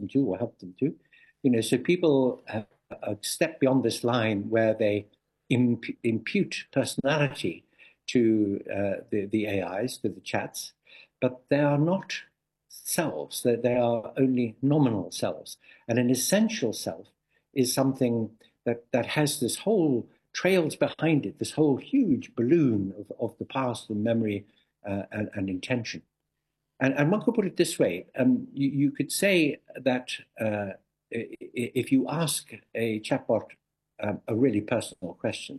them to or help them to. So people step beyond this line where they impute personality to the AIs, to the chats, but they are not selves. They are only nominal selves. And an essential self is something that has this whole trails behind it, this whole huge balloon of the past and memory and intention. And one could put it this way. You could say that if you ask a chatbot a really personal question,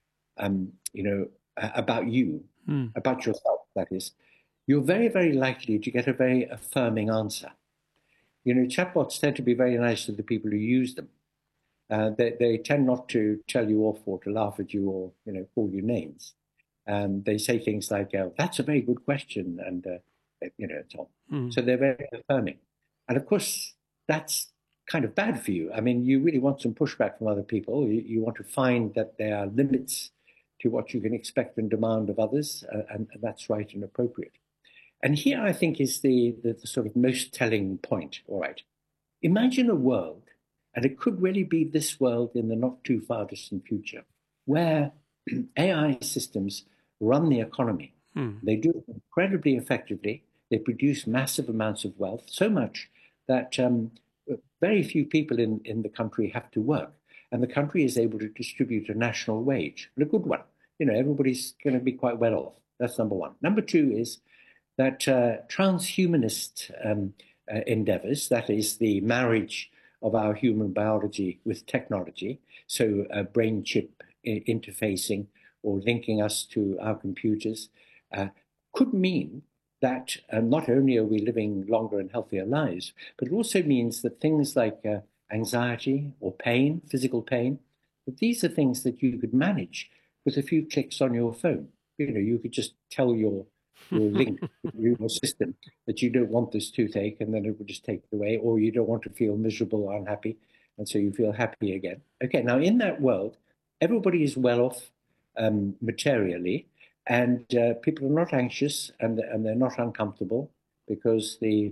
about you, about yourself, that is, you're very, very likely to get a very affirming answer. Chatbots tend to be very nice to the people who use them. They tend not to tell you off or to laugh at you or, call you names. They say things like, that's a very good question, and, so on. So they're very affirming. And of course, that's kind of bad for you. I mean, you really want some pushback from other people. You want to find that there are limits to what you can expect and demand of others, and that's right and appropriate. And here, I think, is the sort of most telling point. All right, imagine a world, and it could really be this world in the not too far distant future, where AI systems run the economy. They do it incredibly effectively. They produce massive amounts of wealth, so much that very few people in the country have to work. And the country is able to distribute a national wage, and a good one. Everybody's going to be quite well off. That's number one. Number two is that transhumanist endeavors, that is the marriage of our human biology with technology, so brain chip interfacing or linking us to our computers, could mean that not only are we living longer and healthier lives, but it also means that things like anxiety or pain, physical pain, that these are things that you could manage with a few clicks on your phone. You could just tell your link, your system, that you don't want this toothache, and then it would just take it away, or you don't want to feel miserable or unhappy, and so you feel happy again. Okay, now in that world, everybody is well off materially, and people are not anxious and they're not uncomfortable because the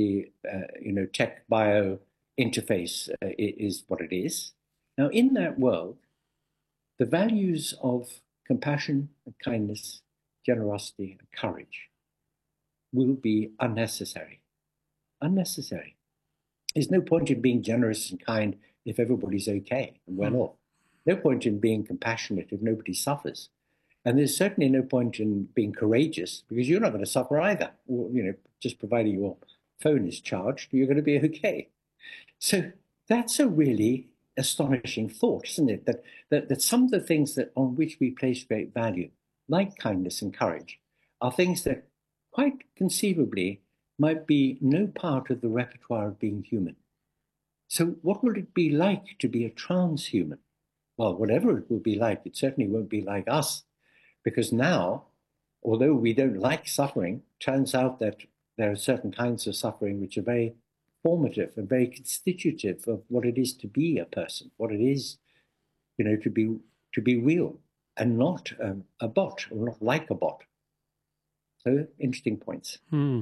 tech bio interface is what it is. Now, in that world, the values of compassion and kindness, generosity and courage will be unnecessary. Unnecessary. There's no point in being generous and kind if everybody's okay and well off. No point in being compassionate if nobody suffers. And there's certainly no point in being courageous because you're not going to suffer either. Just providing your phone is charged, you're going to be okay. So that's a really astonishing thought, isn't it? That some of the things on which we place great value, like kindness and courage, are things that quite conceivably might be no part of the repertoire of being human. So what will it be like to be a transhuman? Well, whatever it will be like, it certainly won't be like us. Because now, although we don't like suffering, turns out that there are certain kinds of suffering which are very formative and very constitutive of what it is to be a person, what it is, to be real and not a bot or not like a bot. So interesting points.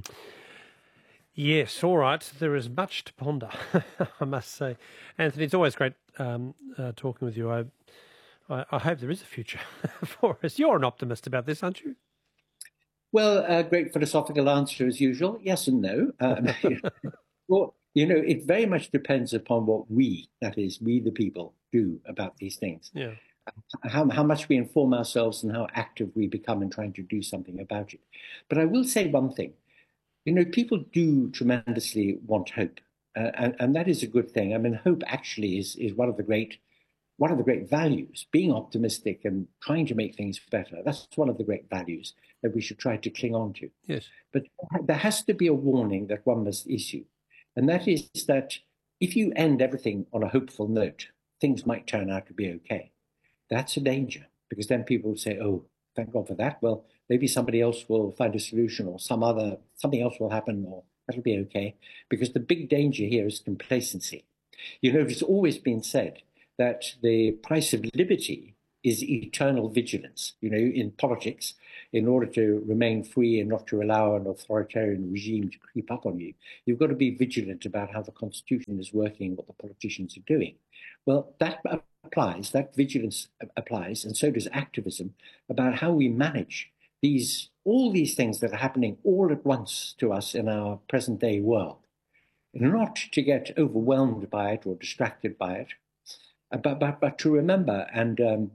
Yes, all right. There is much to ponder, I must say. Anthony, it's always great talking with you. I hope there is a future for us. You're an optimist about this, aren't you? Well, great philosophical answer as usual. Yes and no. Well, it very much depends upon what we, that is, we the people, do about these things. Yeah. How much we inform ourselves and how active we become in trying to do something about it. But I will say one thing. People do tremendously want hope, and that is a good thing. I mean, hope actually is one of the great values. Being optimistic and trying to make things better, that's one of the great values that we should try to cling on to. Yes. But there has to be a warning that one must issue, and that is that if you end everything on a hopeful note, things might turn out to be okay. That's a danger, because then people will say, oh, thank God for that. Well, maybe somebody else will find a solution, or something else will happen, or that'll be okay. Because the big danger here is complacency. It's always been said that the price of liberty is eternal vigilance. In politics, in order to remain free and not to allow an authoritarian regime to creep up on you, you've got to be vigilant about how the Constitution is working, what the politicians are doing. Well, that vigilance applies, and so does activism, about how we manage all these things that are happening all at once to us in our present day world. Not to get overwhelmed by it or distracted by it, but to remember and